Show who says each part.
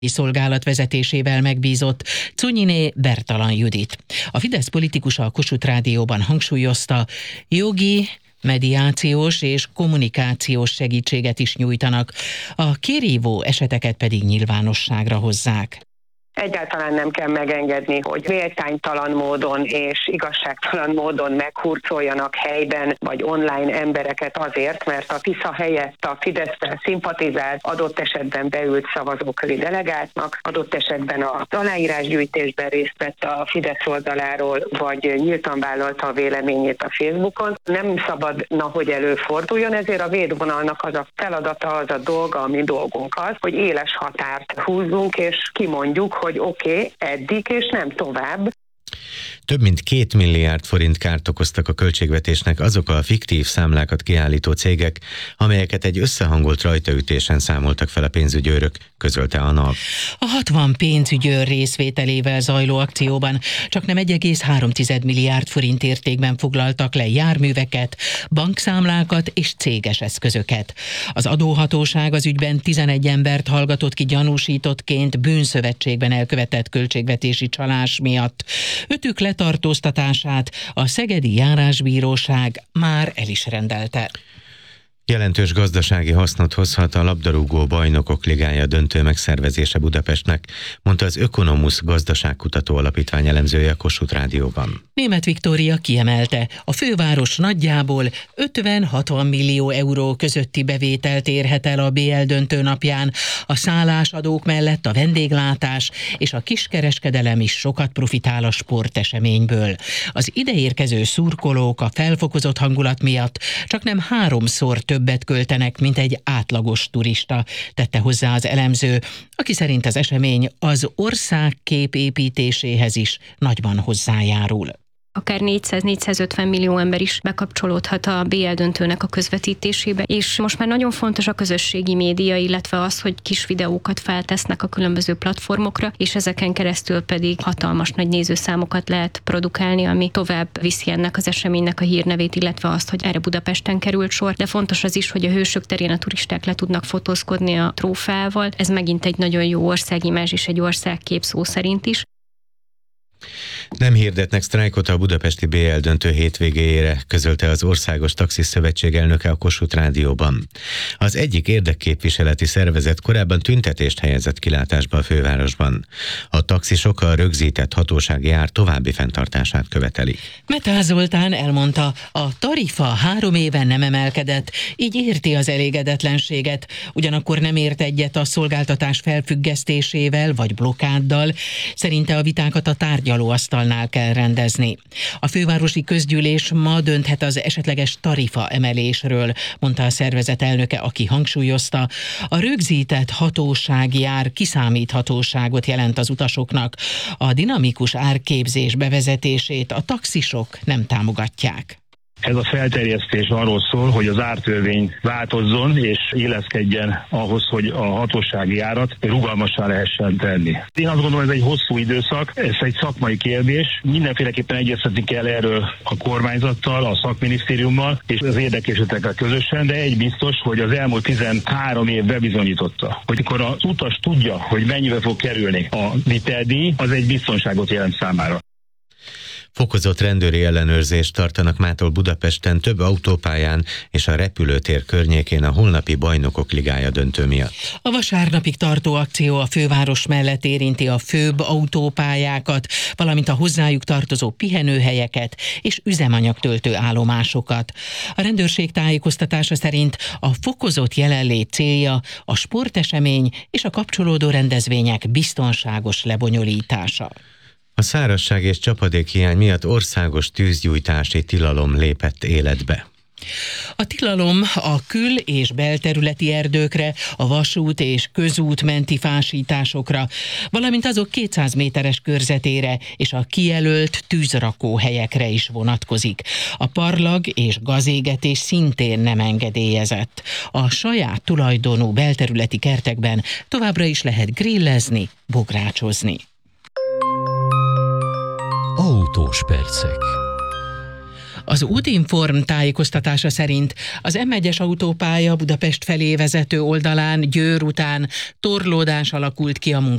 Speaker 1: szolgálat vezetésével megbízott Czunyiné Bertalan Judit. A Fidesz politikusa a Kossuth Rádióban hangsúlyozta, jogi, mediációs és kommunikációs segítséget is nyújtanak, a kirívó eseteket pedig nyilvánosságra hozzák.
Speaker 2: Egyáltalán nem kell megengedni, hogy méltánytalan módon és igazságtalan módon meghurcoljanak helyben vagy online embereket azért, mert a Tisza helyett a Fidesztel szimpatizált, adott esetben beült szavazóköri delegáltnak, adott esetben a aláírásgyűjtésben részt vett a Fidesz oldaláról, vagy nyíltan vállalta a véleményét a Facebookon. Nem szabadna, hogy előforduljon, ezért a védvonalnak az a feladata, az a dolga, ami dolgunk az, hogy éles határt húzzunk és kimondjuk, hogy oké, eddig és nem tovább.
Speaker 3: Több mint 2 milliárd forint kárt okoztak a költségvetésnek azok a fiktív számlákat kiállító cégek, amelyeket egy összehangolt rajtaütésen számoltak fel a pénzügyőrök, közölte a NAV.
Speaker 1: A 60 pénzügyőr részvételével zajló akcióban csaknem 1,3 milliárd forint értékben foglaltak le járműveket, bankszámlákat és céges eszközöket. Az adóhatóság az ügyben 11 embert hallgatott ki gyanúsítottként bűnszövetségben elkövetett költségvetési csalás miatt. Ötük letartóztatását a Szegedi Járásbíróság már el is rendelte.
Speaker 3: Jelentős gazdasági hasznot hozhat a labdarúgó bajnokok ligája döntő megszervezése Budapestnek, mondta az Ökonomusz gazdaságkutató alapítvány elemzője a Kossuth Rádióban.
Speaker 1: Németh Viktória kiemelte, a főváros nagyjából 50-60 millió euró közötti bevételt érhet el a BL döntő napján, a szállásadók mellett a vendéglátás és a kiskereskedelem is sokat profitál a sporteseményből. Az ideérkező szurkolók a felfokozott hangulat miatt csaknem 3-szor többet költenek, mint egy átlagos turista, tette hozzá az elemző, aki szerint az esemény az országkép építéséhez is nagyban hozzájárul.
Speaker 4: Akár 400-450 millió ember is bekapcsolódhat a BL döntőnek a közvetítésébe, és most már nagyon fontos a közösségi média, illetve az, hogy kis videókat feltesznek a különböző platformokra, és ezeken keresztül pedig hatalmas nagy nézőszámokat lehet produkálni, ami tovább viszi ennek az eseménynek a hírnevét, illetve azt, hogy erre Budapesten került sor, de fontos az is, hogy a Hősök terén a turisták le tudnak fotózkodni a trófeával. Ez megint egy nagyon jó országimázs és egy országkép szó szerint is.
Speaker 3: Nem hirdetnek sztrájkot a budapesti BL döntő hétvégéjére, közölte az Országos Taxis Szövetség elnöke a Kossuth Rádióban. Az egyik érdekképviseleti szervezet korábban tüntetést helyezett kilátásba a fővárosban. A taxisok a rögzített hatósági ár további fenntartását követelik.
Speaker 1: Metál Zoltán elmondta, a tarifa 3 éven nem emelkedett, így érti az elégedetlenséget, ugyanakkor nem ért egyet a szolgáltatás felfüggesztésével vagy blokkáddal. Szerinte a vitákat a tárgyalóasztalnál kell rendezni. A fővárosi közgyűlés ma dönthet az esetleges tarifa emelésről, mondta a szervezet elnöke, aki hangsúlyozta, a rögzített hatósági ár kiszámíthatóságot jelent az utasoknak. A dinamikus árképzés bevezetését a taxisok nem támogatják.
Speaker 5: Ez a felterjesztés arról szól, hogy az ártörvény változzon és illeszkedjen ahhoz, hogy a hatósági árat rugalmassá lehessen tenni. Én azt gondolom, ez egy hosszú időszak, ez egy szakmai kérdés. Mindenféleképpen egyeztetni kell erről a kormányzattal, a szakminisztériummal és az érdekeltsekkel közösen, de egy biztos, hogy az elmúlt 13 év bebizonyította, hogy amikor az utas tudja, hogy mennyibe fog kerülni a viteldíj, az egy biztonságot jelent számára.
Speaker 3: Fokozott rendőri ellenőrzést tartanak mától Budapesten több autópályán és a repülőtér környékén a holnapi Bajnokok Ligája döntő miatt.
Speaker 1: A vasárnapig tartó akció a főváros mellett érinti a főbb autópályákat, valamint a hozzájuk tartozó pihenőhelyeket és üzemanyagtöltő állomásokat. A rendőrség tájékoztatása szerint a fokozott jelenlét célja a sportesemény és a kapcsolódó rendezvények biztonságos lebonyolítása.
Speaker 3: A szárazság és csapadékhiány miatt országos tűzgyújtási tilalom lépett életbe.
Speaker 1: A tilalom a kül- és belterületi erdőkre, a vasút és közút menti fásításokra, valamint azok 200 méteres körzetére és a kijelölt tűzrakóhelyekre is vonatkozik. A parlag és gazégetés szintén nem engedélyezett. A saját tulajdonú belterületi kertekben továbbra is lehet grillezni, bográcsozni.
Speaker 6: Autós percek.
Speaker 1: Az Útinform tájékoztatása szerint az M1-es autópálya Budapest felé vezető oldalán Győr után torlódás alakult ki a